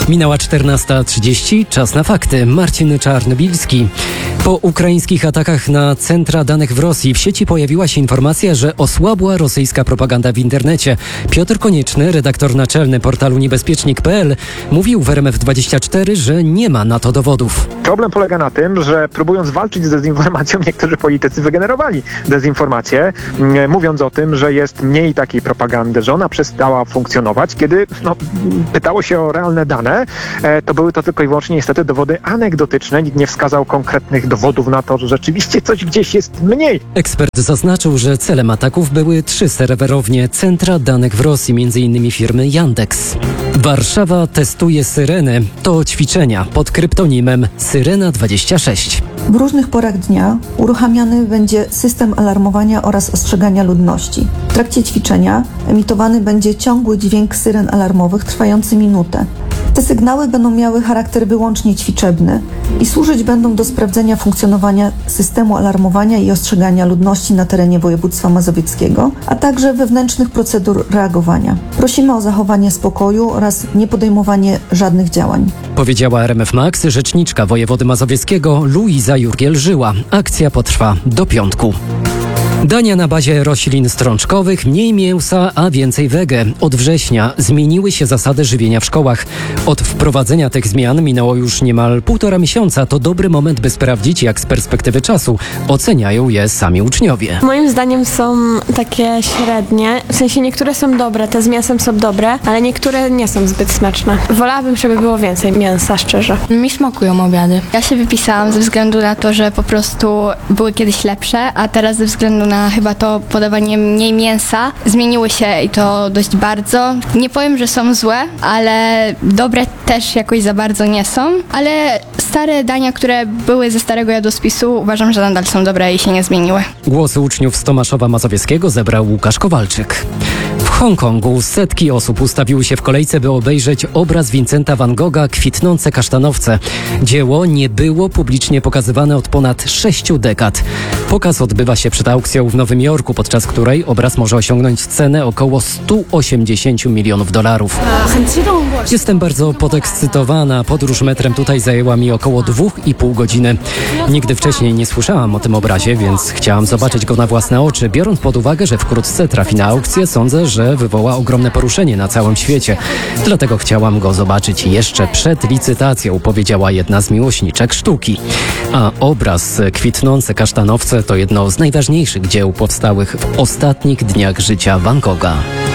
Minęła 14:30, czas na fakty. Marcin Czarnobilski. Po ukraińskich atakach na centra danych w Rosji w sieci pojawiła się informacja, że osłabła rosyjska propaganda w internecie. Piotr Konieczny, redaktor naczelny portalu niebezpiecznik.pl, mówił w RMF24, że nie ma na to dowodów. Problem polega na tym, że próbując walczyć z dezinformacją, niektórzy politycy wygenerowali dezinformację, mówiąc o tym, że jest mniej takiej propagandy, że ona przestała funkcjonować. Kiedy pytało się o realne dane, to były to tylko i wyłącznie niestety dowody anegdotyczne. Nikt nie wskazał konkretnych dowodów na to, że rzeczywiście coś gdzieś jest mniej. Ekspert zaznaczył, że celem ataków były 3 serwerownie centra danych w Rosji, m.in. firmy Yandex. Warszawa testuje syreny. To ćwiczenia pod kryptonimem Syrena 26. W różnych porach dnia uruchamiany będzie system alarmowania oraz ostrzegania ludności. W trakcie ćwiczenia emitowany będzie ciągły dźwięk syren alarmowych trwający minutę. Te sygnały będą miały charakter wyłącznie ćwiczebny i służyć będą do sprawdzenia funkcjonowania systemu alarmowania i ostrzegania ludności na terenie województwa mazowieckiego, a także wewnętrznych procedur reagowania. Prosimy o zachowanie spokoju oraz niepodejmowanie żadnych działań. Powiedziała RMF Max rzeczniczka wojewody mazowieckiego Luiza Jurgiel-Żyła. Akcja potrwa do piątku. Dania na bazie roślin strączkowych, mniej mięsa, a więcej wege. Od września zmieniły się zasady żywienia w szkołach. Od wprowadzenia tych zmian minęło już niemal 1,5 miesiąca. To dobry moment, by sprawdzić, jak z perspektywy czasu oceniają je sami uczniowie. Moim zdaniem są takie średnie. W sensie niektóre są dobre, te z mięsem są dobre, ale niektóre nie są zbyt smaczne. Wolałabym, żeby było więcej mięsa, szczerze. Mi smakują obiady. Ja się wypisałam ze względu na to, że po prostu były kiedyś lepsze, a teraz ze względu na chyba to podawanie mniej mięsa zmieniły się i to dość bardzo. Nie powiem, że są złe, ale dobre też jakoś za bardzo nie są, ale stare dania, które były ze starego jadłospisu, uważam, że nadal są dobre i się nie zmieniły. Głosy uczniów z Tomaszowa Mazowieckiego zebrał Łukasz Kowalczyk. W Hongkongu setki osób ustawiły się w kolejce, by obejrzeć obraz Vincenta van Gogha Kwitnące kasztanowce. Dzieło nie było publicznie pokazywane od ponad 6 dekad. Pokaz odbywa się przed aukcją w Nowym Jorku, podczas której obraz może osiągnąć cenę około $180 milionów. Jestem bardzo podekscytowana. Podróż metrem tutaj zajęła mi około 2,5 godziny. Nigdy wcześniej nie słyszałam o tym obrazie, więc chciałam zobaczyć go na własne oczy. Biorąc pod uwagę, że wkrótce trafi na aukcję, sądzę, że wywoła ogromne poruszenie na całym świecie. Dlatego chciałam go zobaczyć jeszcze przed licytacją, powiedziała jedna z miłośniczek sztuki. A obraz Kwitnące kasztanowce to jedno z najważniejszych dzieł powstałych w ostatnich dniach życia Van Gogha.